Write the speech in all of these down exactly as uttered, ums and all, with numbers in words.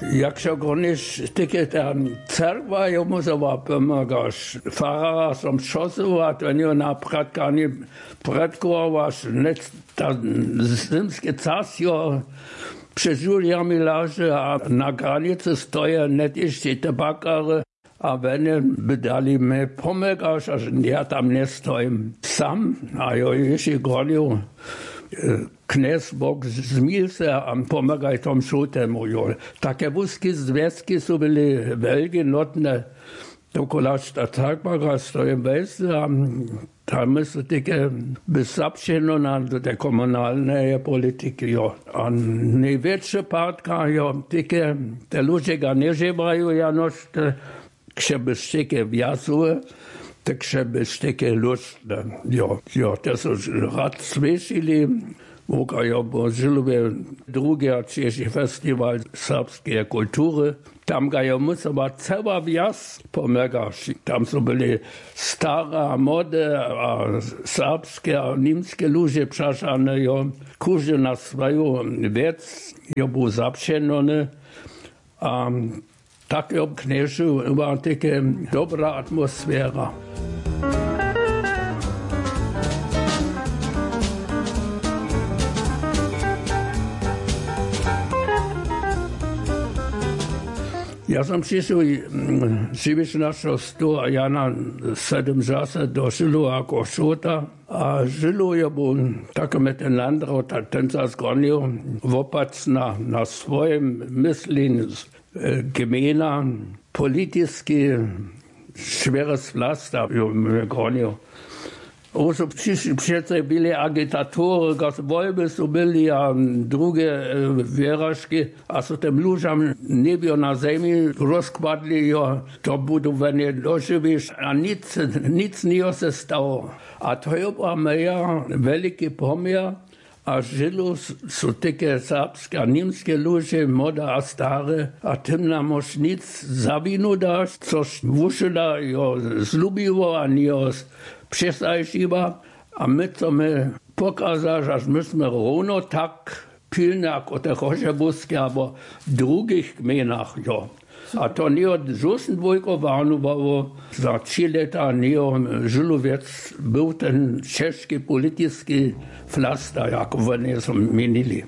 Jakщо гониш таке там церква, йому зава помагаш. Фарара сам шосуват, вони напред кані предкуваш, не та зимське царство прижурями лаже, а на границі стоя не тішті табакари, а вони бедали ми помагаш, аж я там не стоїм сам, а я ще гоню. Knes Bog zmil se a pomagaj tom šutemu. Také vúzky zväzky sú byli veľmi notné. Dokola šta takbaga stojím vec a tam sú také bezapšeno na tej komunálnej politiky. Jo. A najväčšia pátka, jo, také, te ľudia ga nežívajú, janož, kže by také viazuje, takže by také ľudné. Jo, jo, to sú rád slyšili. Voka ja bo žilove drugi češi festival srpske kulture. Tam ga ja musela cela vjas pomagaš. Tam su bili stara mode, a srpske a nimske luže přašane, jo, kuže na svoju vec, jo bo zapšeno, ne. A tak jo knežu, byla také dobrá atmosféra. Ja som přišel živiš našeho stu a ja na sedm žase do Žilu ako šuta. A Žilu je bol také med ten landro, ten sa zgonil vopac na, na svojim myslin gemena, politicky šveres vlasta jo gonil. Už přece byli agitatory, kad voľby sú byli a druge vieražky a sú tým ľuďom nebio na zemi rozkladli, jo, to budú vene doživiš a nic, nic nie sa stalo. A to je meja veľký pomier a Žilu sú také srbské a nímske ľudia, moda a staré a tým nám už nic zavinu dáš, což vušila jo zlubivo a nie přesajšiva a my chceme pokazať, že my sme rovno tak pilné ako te Chošebusky alebo v druhých kmenách. Jo. A to nie od Žusendvojkovánu, bo za tři leta nie Žilovec byl ten český politický flasta, ako oni som menili.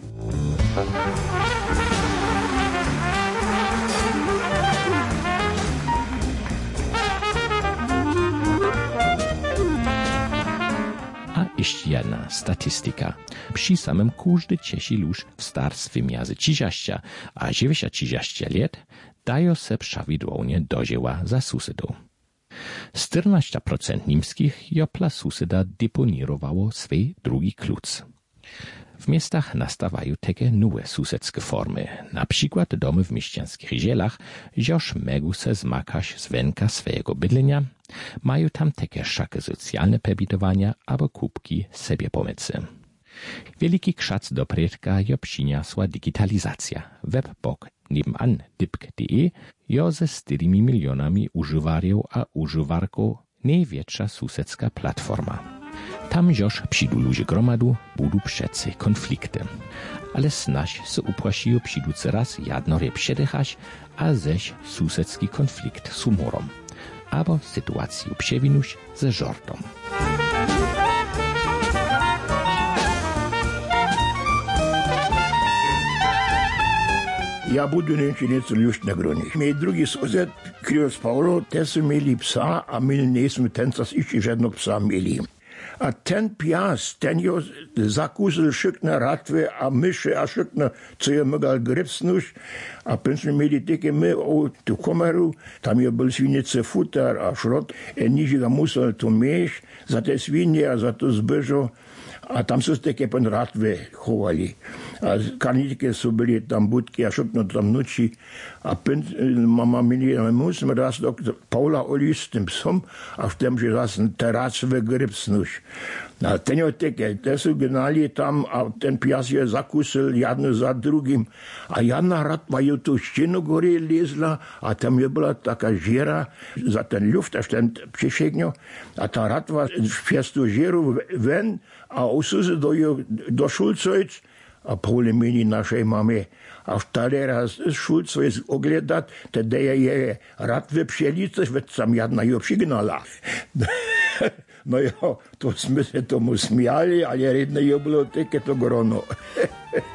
Ještě jedna statistika. Przy samym każdy Češi luž w starstwie miazy trzydzieści a dziewięćdziesiąt lat dają se prawidłownie dożyła za susedów. czternaście procent niemskich jopla suseda deponirowało swej drugi kluc. W miastach nastawają takie nowe susedskie formy, na przykład domy w mieścianskich zielach, joż megu se zmakać z wenka swojego bydlenia, mają tam takie szaky socjalne pebitowania albo kubki sobie pomocy. Wielki krzac do predka jo przyniosła digitalizacja. Webbok nebenan dipk kropka de jo ze czteremi milionami używarów a używarków największa susedska platforma. Tam joż przyjdą ludzie gromadu, budu przece konflikty. Ale snaž se uprosijo přiduce raz jadnore předechać, a ześ susedski konflikt s humorom. Abo sytuaciju przewinuś ze żortom. Ja budu nieco nieco już na gronie. Miej drugi sosed, Krios Paulo, te su mieli psa, a my nismo ten czas jeszcze żadnego psa mieli. A ten pias, ten jo zakusil szykne ratwy, a myszy, a szykne, co je mogal grypsnuć, a pęcznie mieli takie my o tu komeru, tam je był swinice futar, a szrot, e niži ga musel tu mieć, za te swinie, a za to zbyżo, a tam są takie pen ratwy chowali. A karnitke są byli tam budki, a szykno tam noci, a pęcznie mama mieli, a my musimy raz do Paula oli z tym psom, a w tym, że raz te ratwy grypsnuć. A ten jo teke, te su gnali tam, a ten pias je zakusil jedno za drugim. A jedna ratva je tu štinu gore lezla, a tam je bila taka žera za ten luft, až ten přišeknjo. A ta ratva špěz tu žeru ven, a usuze do jo do šulcojc, a pole mini naszej mamy. A wtedy raz szul coś oglądać, wtedy je rad we pszenicy, więc sam jedna ją przygnala. No ja, to sme się tomu smiali, ale jedne je było takie to grono.